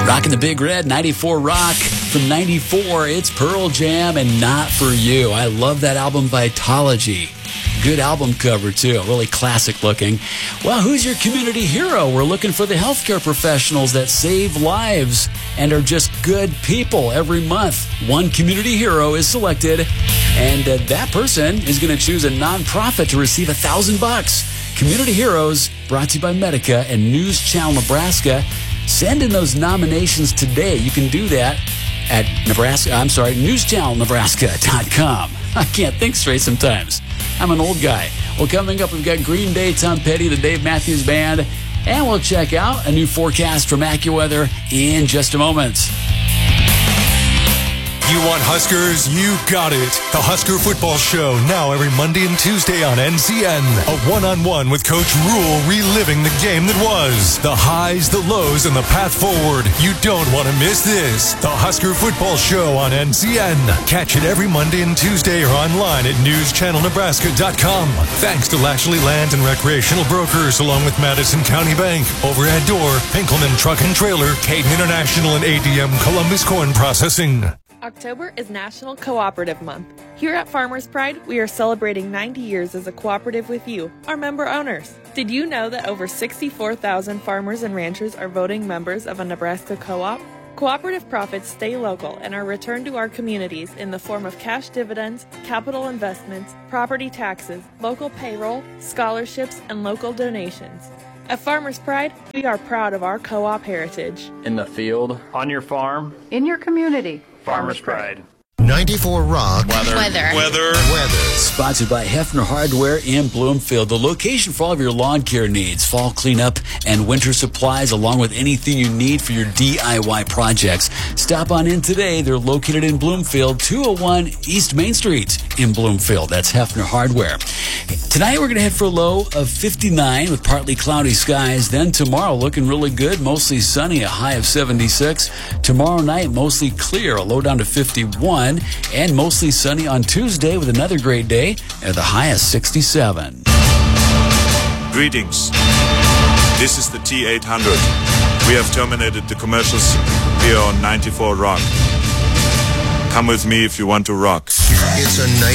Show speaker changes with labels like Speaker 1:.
Speaker 1: Rocking the Big Red, 94 Rock. From 94, it's Pearl Jam and Not For You. I love that album, Vitology. Good album cover, too. Really classic looking. Well, who's your community hero? We're looking for the healthcare professionals that save lives and are just good people every month. One community hero is selected, and that person is going to choose a nonprofit to receive $1,000. Community Heroes, brought to you by Medica and News Channel Nebraska. Send in those nominations today. You can do that at newschannelnebraska.com. I can't think straight sometimes. I'm an old guy. Well, coming up, we've got Green Day, Tom Petty, the Dave Matthews Band, and we'll check out a new forecast from AccuWeather in just a moment.
Speaker 2: You want Huskers? You got it. The Husker Football Show, now every Monday and Tuesday on NCN. A one-on-one with Coach Rule, reliving the game that was. The highs, the lows, and the path forward. You don't want to miss this. The Husker Football Show on NCN. Catch it every Monday and Tuesday or online at newschannelnebraska.com. Thanks to Lashley Land and Recreational Brokers, along with Madison County Bank, Overhead Door, Pinkelman Truck and Trailer, Caden International, and ADM Columbus Corn Processing.
Speaker 3: October is National Cooperative Month. Here at Farmers Pride, we are celebrating 90 years as a cooperative with you, our member owners. Did you know that over 64,000 farmers and ranchers are voting members of a Nebraska co-op? Cooperative profits stay local and are returned to our communities in the form of cash dividends, capital investments, property taxes, local payroll, scholarships, and local donations. At Farmers Pride, we are proud of our co-op heritage.
Speaker 4: In the field, on your farm,
Speaker 5: in your community.
Speaker 4: Farmers Pride.
Speaker 6: 94 Rock.
Speaker 7: Weather.
Speaker 1: Sponsored by Hefner Hardware in Bloomfield, the location for all of your lawn care needs, fall cleanup, and winter supplies, along with anything you need for your DIY projects. Stop on in today. They're located in Bloomfield, 201 East Main Street in Bloomfield. That's Hefner Hardware. Tonight we're going to head for a low of 59 with partly cloudy skies. Then tomorrow looking really good, mostly sunny, a high of 76. Tomorrow night mostly clear, a low down to 51. And mostly sunny on Tuesday with another great day at the high of 67.
Speaker 7: Greetings. This is the T800. We have terminated the commercials here on 94 Rock. Come with me if you want to rock.
Speaker 6: It's a night